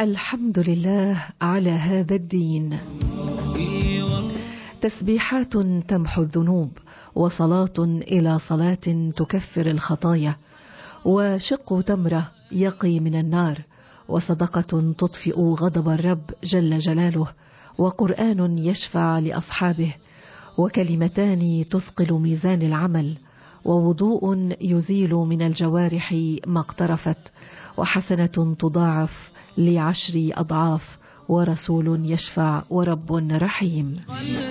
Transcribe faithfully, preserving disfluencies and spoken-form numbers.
الحمد لله على هذا الدين. تسبيحات تمحو الذنوب، وصلاة إلى صلاة تكفر الخطايا، وشق تمرة يقي من النار، وصدقة تطفئ غضب الرب جل جلاله، وقرآن يشفع لأصحابه، وكلمتان تثقل ميزان العمل، ووضوء يزيل من الجوارح ما اقترفت، وحسنة تضاعف لعشر أضعاف، ورسول يشفع ورب رحيم.